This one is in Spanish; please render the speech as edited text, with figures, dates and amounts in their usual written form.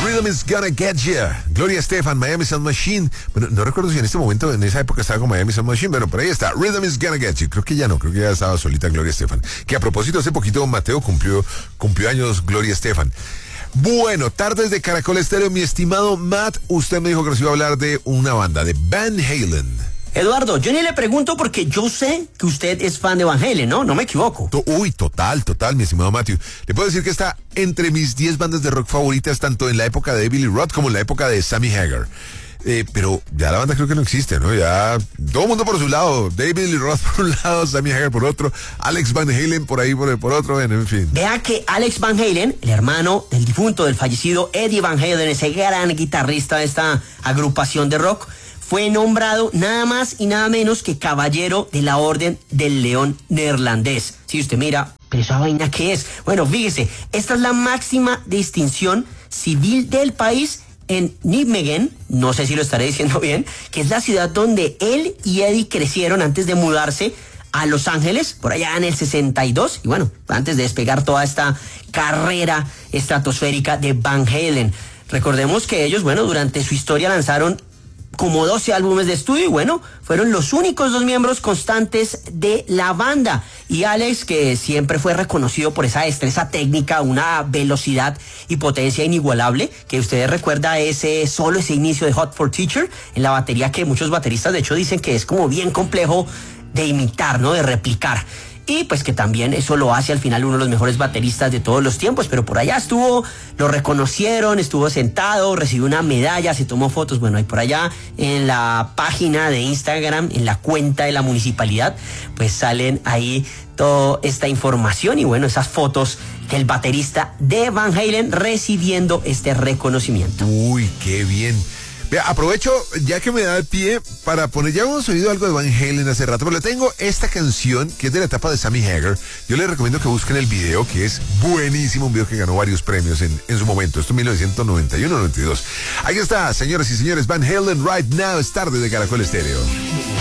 Rhythm is Gonna Get Ya. Gloria Estefan, Miami Sound Machine. Bueno, no recuerdo si en este momento, en esa época estaba con Miami Sound Machine, pero por ahí está. Rhythm is Gonna Get You. Creo que ya no, creo que ya estaba solita Gloria Estefan. Que a propósito, hace poquito Mateo cumplió años Gloria Estefan. Bueno, tardes de Caracol Estéreo, mi estimado Matt, usted me dijo que nos iba a hablar de una banda, de Van Halen. Eduardo, yo ni le pregunto porque yo sé que usted es fan de Van Halen, ¿no? No me equivoco. Uy, total, mi estimado Matthew. Le puedo decir que está entre mis 10 bandas de rock favoritas, tanto en la época de David Lee Roth como en la época de Sammy Hagar. Pero ya la banda creo que no existe, ¿no? Ya todo el mundo por su lado. David Lee Roth por un lado, Sammy Hagar por otro, Alex Van Halen por ahí por otro, bueno, en fin. Vea que Alex Van Halen, el hermano del difunto, del fallecido Eddie Van Halen, ese gran guitarrista de esta agrupación de rock, fue nombrado nada más y nada menos que caballero de la Orden del León Neerlandés. Si usted mira, ¿pero esa vaina qué es? Bueno, fíjese, esta es la máxima distinción civil del país en Nijmegen, no sé si lo estaré diciendo bien, que es la ciudad donde él y Eddie crecieron antes de mudarse a Los Ángeles, por allá en el 62, y bueno, antes de despegar toda esta carrera estratosférica de Van Halen. Recordemos que ellos, bueno, durante su historia lanzaron como 12 álbumes de estudio y bueno, fueron los únicos 2 miembros constantes de la banda. Y Alex, que siempre fue reconocido por esa destreza técnica, una velocidad y potencia inigualable, que ustedes recuerda ese inicio de Hot for Teacher en la batería, que muchos bateristas de hecho dicen que es como bien complejo de imitar, ¿no? De replicar. Y pues que también eso lo hace al final uno de los mejores bateristas de todos los tiempos, pero por allá estuvo, lo reconocieron, estuvo sentado, recibió una medalla, se tomó fotos, bueno, y por allá en la página de Instagram, en la cuenta de la municipalidad, pues salen ahí toda esta información y bueno, esas fotos del baterista de Van Halen recibiendo este reconocimiento. Uy, qué bien. Vea, aprovecho ya que me da el pie para poner, ya hemos oído algo de Van Halen hace rato, pero le tengo esta canción que es de la etapa de Sammy Hagar. Yo les recomiendo que busquen el video, que es buenísimo, un video que ganó varios premios en su momento, esto en 1991-92. Ahí está, señoras y señores, Van Halen Right Now, es tarde de Caracol Estéreo.